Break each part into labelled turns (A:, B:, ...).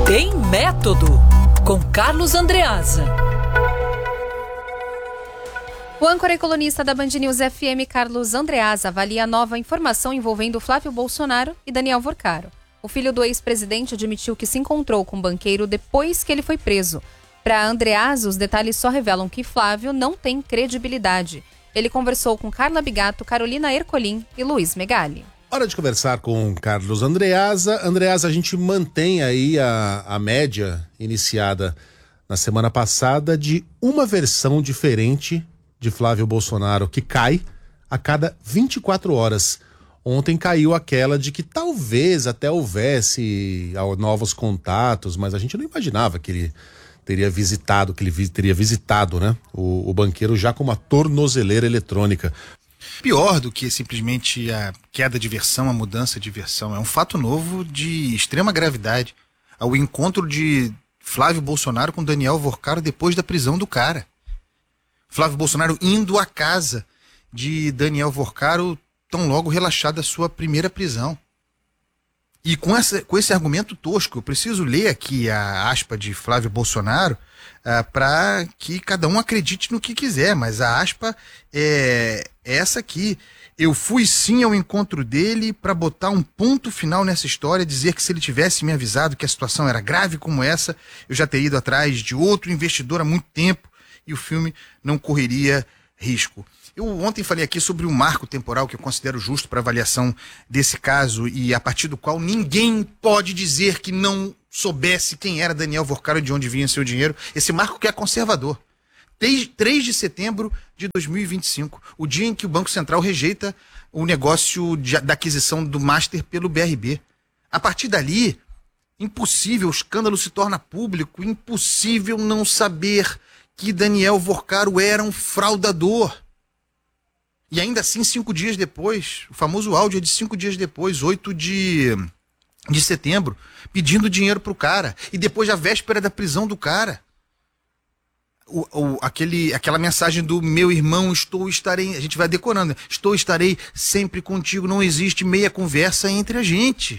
A: Tem Método, com Carlos Andreasa.
B: O âncora e colunista da Band News FM, Carlos Andreasa, avalia nova informação envolvendo Flávio Bolsonaro e Daniel Vorcaro. O filho do ex-presidente admitiu que se encontrou com o banqueiro depois que ele foi preso. Para Andreasa, os detalhes só revelam que Flávio não tem credibilidade. Ele conversou com Carla Bigato, Carolina Ercolim e Luiz Megali.
C: Hora de conversar com Carlos Andreasa. Andreasa, a gente mantém aí a média iniciada na semana passada de uma versão diferente de Flávio Bolsonaro, que cai a cada 24 horas. Ontem caiu aquela de que talvez até houvesse novos contatos, mas a gente não imaginava que ele teria visitado, né, o banqueiro já com uma tornozeleira eletrônica.
D: Pior do que simplesmente a queda de versão, a mudança de versão. É um fato novo de extrema gravidade. O encontro de Flávio Bolsonaro com Daniel Vorcaro depois da prisão do cara. Flávio Bolsonaro indo à casa de Daniel Vorcaro tão logo relaxado da sua primeira prisão. E com esse argumento tosco, eu preciso ler aqui a aspa de Flávio Bolsonaro para que cada um acredite no que quiser, mas a aspa é essa aqui. Eu fui sim ao encontro dele para botar um ponto final nessa história, dizer que se ele tivesse me avisado que a situação era grave como essa, eu já teria ido atrás de outro investidor há muito tempo e o filme não correria risco. Eu ontem falei aqui sobre o marco temporal que eu considero justo para avaliação desse caso e a partir do qual ninguém pode dizer que não soubesse quem era Daniel Vorcaro e de onde vinha seu dinheiro. Esse marco que é conservador. 3 de setembro de 2025, o dia em que o Banco Central rejeita o negócio da aquisição do Master pelo BRB. A partir dali, impossível, o escândalo se torna público, impossível não saber que Daniel Vorcaro era um fraudador. E ainda assim, 5 dias depois, o famoso áudio é de 5 dias depois, 8 de setembro, pedindo dinheiro pro cara. E depois da véspera da prisão do cara. Aquela mensagem do meu irmão, estarei, a gente vai decorando, estarei sempre contigo, não existe meia conversa entre a gente.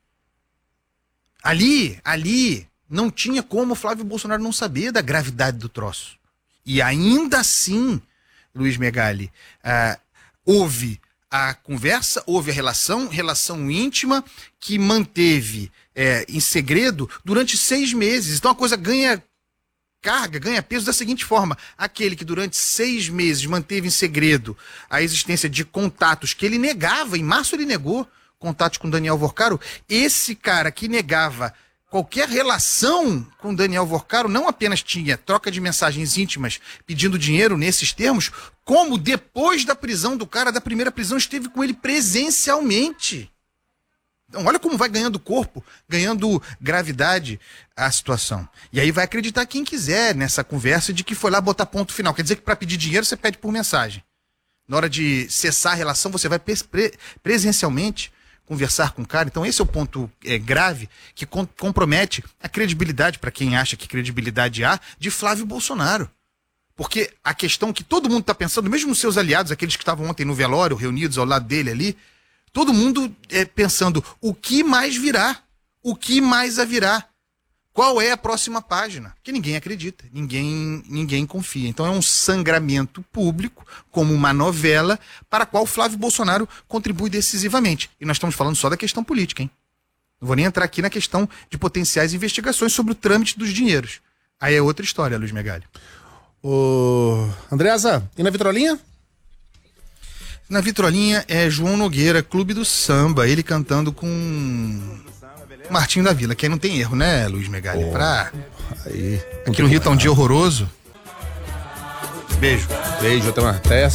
D: Ali, não tinha como o Flávio Bolsonaro não saber da gravidade do troço. E ainda assim, Luiz Megali, houve a conversa, houve a relação íntima que manteve em segredo durante 6 meses. Então a coisa ganha carga, ganha peso da seguinte forma: aquele que durante 6 meses manteve em segredo a existência de contatos que ele negava, em março ele negou contatos com Daniel Vorcaro, esse cara que negava qualquer relação com Daniel Vorcaro não apenas tinha troca de mensagens íntimas pedindo dinheiro nesses termos, como depois da prisão do cara, da primeira prisão, esteve com ele presencialmente. Então olha como vai ganhando corpo, ganhando gravidade a situação. E aí vai acreditar quem quiser nessa conversa de que foi lá botar ponto final. Quer dizer que para pedir dinheiro você pede por mensagem. Na hora de cessar a relação você vai presencialmente conversar com o cara. Então esse é o ponto grave que compromete a credibilidade, para quem acha que credibilidade há, de Flávio Bolsonaro. Porque a questão que todo mundo está pensando, mesmo os seus aliados, aqueles que estavam ontem no velório, reunidos ao lado dele ali, todo mundo pensando, o que mais virá? O que mais haverá? Qual é a próxima página? Que ninguém acredita, ninguém confia. Então é um sangramento público, como uma novela, para a qual Flávio Bolsonaro contribui decisivamente. E nós estamos falando só da questão política, hein? Não vou nem entrar aqui na questão de potenciais investigações sobre o trâmite dos dinheiros. Aí é outra história, Luiz Megali.
C: Andreasa, e na vitrolinha?
D: Na vitrolinha é João Nogueira, Clube do Samba, ele cantando com Martinho da Vila, que aí não tem erro, né, Luiz Megali? Aqui no Rio tá um dia horroroso. Beijo.
C: Beijo, até